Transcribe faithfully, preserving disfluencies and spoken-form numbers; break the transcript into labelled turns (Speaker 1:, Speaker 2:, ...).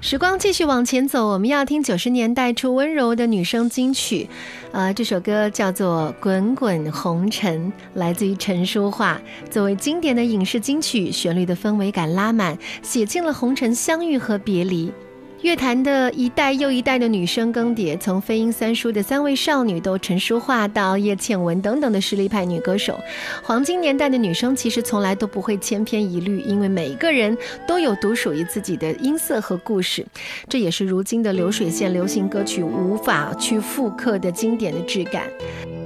Speaker 1: 时光继续往前走，我们要听九十年代初温柔的女声金曲，呃，这首歌叫做《滚滚红尘》，来自于陈淑桦。作为经典的影视金曲，旋律的氛围感拉满，写尽了红尘相遇和别离。乐坛的一代又一代的女声更迭，从飞鹰三叔的三位少女都陈淑桦到叶倩文等等的实力派女歌手，黄金年代的女声其实从来都不会千篇一律，因为每一个人都有独属于自己的音色和故事，这也是如今的流水线流行歌曲无法去复刻的经典的质感。